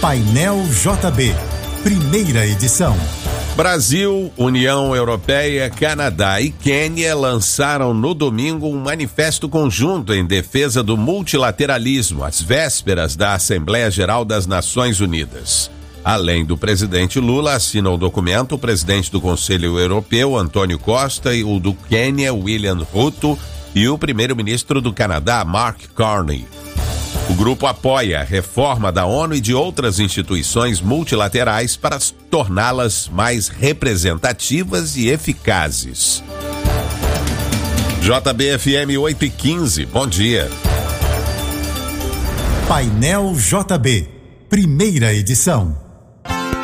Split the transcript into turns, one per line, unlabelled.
Painel JB, primeira edição.
Brasil, União Europeia, Canadá e Quênia lançaram no domingo um manifesto conjunto em defesa do multilateralismo, às vésperas da Assembleia Geral das Nações Unidas. Além do presidente Lula, assinam o documento o presidente do Conselho Europeu, Antônio Costa, e o do Quênia, William Ruto, e o primeiro-ministro do Canadá, Mark Carney. O grupo apoia a reforma da ONU e de outras instituições multilaterais para torná-las mais representativas e eficazes. JBFM 8h15, bom dia.
Painel JB, primeira edição.